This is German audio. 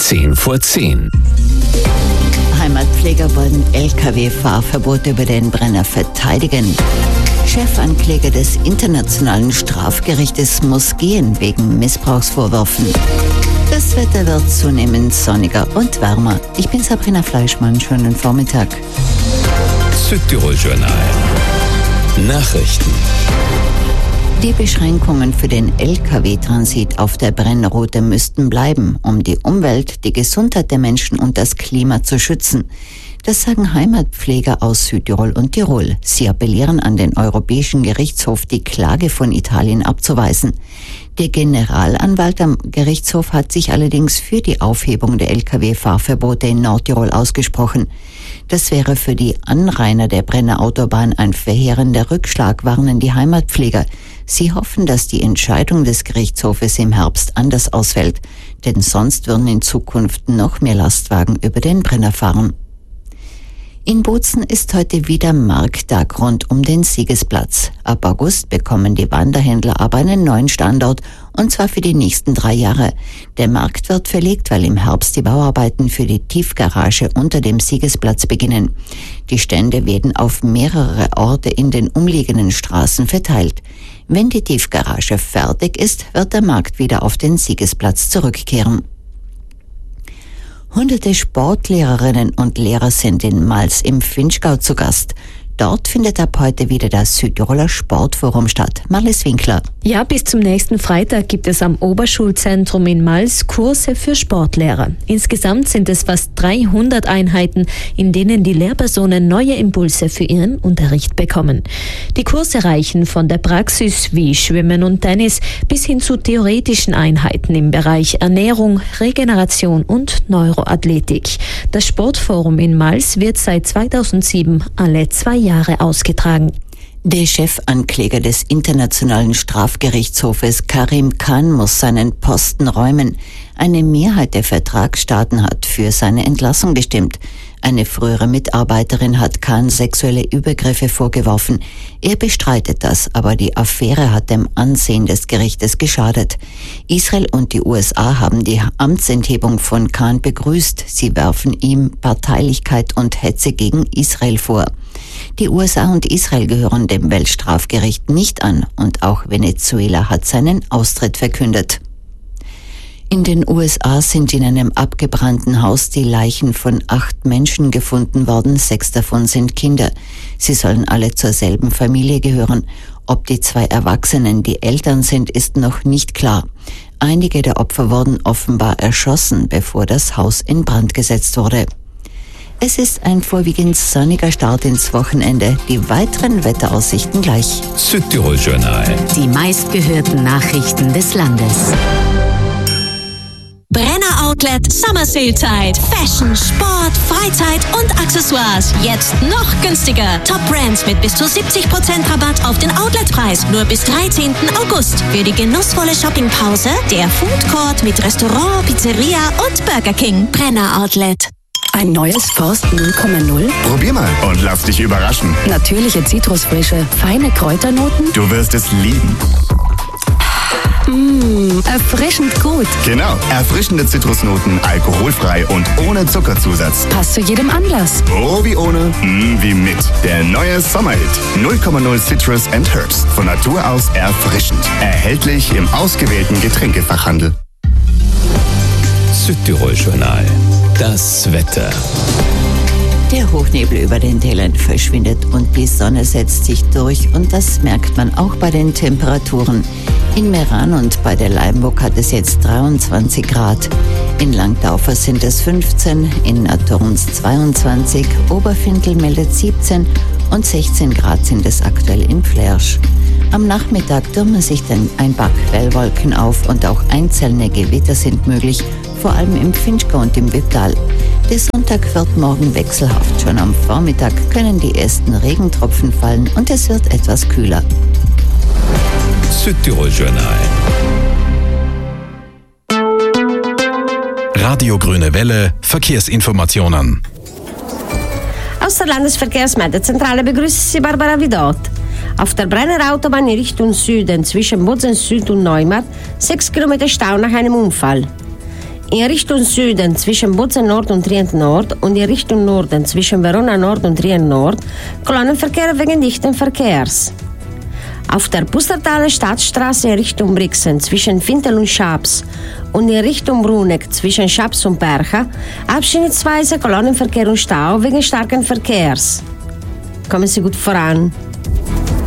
10:10. Heimatpfleger wollen Lkw-Fahrverbot über den Brenner verteidigen. Chefankläger des Internationalen Strafgerichtes muss gehen wegen Missbrauchsvorwürfen. Das Wetter wird zunehmend sonniger und wärmer. Ich bin Sabrina Fleischmann, schönen Vormittag. Südtirol Journal. Nachrichten. Die Beschränkungen für den Lkw-Transit auf der Brennroute müssten bleiben, um die Umwelt, die Gesundheit der Menschen und das Klima zu schützen. Das sagen Heimatpfleger aus Südtirol und Tirol. Sie appellieren an den Europäischen Gerichtshof, die Klage von Italien abzuweisen. Der Generalanwalt am Gerichtshof hat sich allerdings für die Aufhebung der Lkw-Fahrverbote in Nordtirol ausgesprochen. Das wäre für die Anrainer der Brenner Autobahn ein verheerender Rückschlag, warnen die Heimatpfleger. Sie hoffen, dass die Entscheidung des Gerichtshofes im Herbst anders ausfällt, denn sonst würden in Zukunft noch mehr Lastwagen über den Brenner fahren. In Bozen ist heute wieder Markttag rund um den Siegesplatz. Ab August bekommen die Wanderhändler aber einen neuen Standort, und zwar für die nächsten 3 Jahre. Der Markt wird verlegt, weil im Herbst die Bauarbeiten für die Tiefgarage unter dem Siegesplatz beginnen. Die Stände werden auf mehrere Orte in den umliegenden Straßen verteilt. Wenn die Tiefgarage fertig ist, wird der Markt wieder auf den Siegesplatz zurückkehren. Hunderte Sportlehrerinnen und Lehrer sind in Mals im Vinschgau zu Gast. Dort findet ab heute wieder das Südtiroler Sportforum statt. Marlies Winkler. Ja, bis zum nächsten Freitag gibt es am Oberschulzentrum in Mals Kurse für Sportlehrer. Insgesamt sind es fast 300 Einheiten, in denen die Lehrpersonen neue Impulse für ihren Unterricht bekommen. Die Kurse reichen von der Praxis wie Schwimmen und Tennis bis hin zu theoretischen Einheiten im Bereich Ernährung, Regeneration und Neuroathletik. Das Sportforum in Mals wird seit 2007 alle 2 Jahre ausgetragen. Der Chefankläger des Internationalen Strafgerichtshofes Karim Khan muss seinen Posten räumen. Eine Mehrheit der Vertragsstaaten hat für seine Entlassung gestimmt. Eine frühere Mitarbeiterin hat Khan sexuelle Übergriffe vorgeworfen. Er bestreitet das, aber die Affäre hat dem Ansehen des Gerichtes geschadet. Israel und die USA haben die Amtsenthebung von Khan begrüßt. Sie werfen ihm Parteilichkeit und Hetze gegen Israel vor. Die USA und Israel gehören dem Weltstrafgericht nicht an, und auch Venezuela hat seinen Austritt verkündet. In den USA sind in einem abgebrannten Haus die Leichen von 8 Menschen gefunden worden. 6 davon sind Kinder. Sie sollen alle zur selben Familie gehören. Ob die 2 Erwachsenen die Eltern sind, ist noch nicht klar. Einige der Opfer wurden offenbar erschossen, bevor das Haus in Brand gesetzt wurde. Es ist ein vorwiegend sonniger Start ins Wochenende. Die weiteren Wetteraussichten gleich. Südtirol Journal. Die meistgehörten Nachrichten des Landes. Brenner Outlet Summer Sale Zeit. Fashion, Sport, Freizeit und Accessoires. Jetzt noch günstiger. Top Brands mit bis zu 70% Rabatt auf den Outletpreis. Nur bis 13. August. Für die genussvolle Shoppingpause der Food Court mit Restaurant, Pizzeria und Burger King. Brenner Outlet. Ein neues Forst 0,0? Probier mal und lass dich überraschen. Natürliche Zitrusfrische, feine Kräuternoten? Du wirst es lieben. Erfrischend gut. Genau, erfrischende Zitrusnoten, alkoholfrei und ohne Zuckerzusatz. Passt zu jedem Anlass. Oh, wie ohne, wie mit. Der neue Sommerhit 0,0 Citrus and Herbs. Von Natur aus erfrischend. Erhältlich im ausgewählten Getränkefachhandel. Südtirol Journal. Das Wetter. Der Hochnebel über den Tälern verschwindet und die Sonne setzt sich durch, und das merkt man auch bei den Temperaturen. In Meran und bei der Leimburg hat es jetzt 23 Grad. In Langtaufer sind es 15, in Naturns 22, Oberfindl meldet 17 und 16 Grad sind es aktuell in Flersch. Am Nachmittag türmen sich dann ein paar Quellwolken auf und auch einzelne Gewitter sind möglich, vor allem im Vinschgau und im Wipptal. Der Sonntag wird morgen wechselhaft. Schon am Vormittag können die ersten Regentropfen fallen und es wird etwas kühler. Südtirol Journal. Radio Grüne Welle, Verkehrsinformationen. Aus der Landesverkehrsmeldezentrale begrüßt Sie Barbara Vidot. Auf der Brenner Autobahn in Richtung Süden zwischen Bozen Süd und Neumarkt 6 Kilometer Stau nach einem Unfall. In Richtung Süden zwischen Bozen Nord und Trient Nord und in Richtung Norden zwischen Verona Nord und Trient Nord Kolonnenverkehr wegen dichten Verkehrs. Auf der Pustertaler Stadtstraße in Richtung Brixen zwischen Fintel und Schaps und in Richtung Bruneck zwischen Schaps und Percha abschnittsweise Kolonnenverkehr und Stau wegen starken Verkehrs. Kommen Sie gut voran.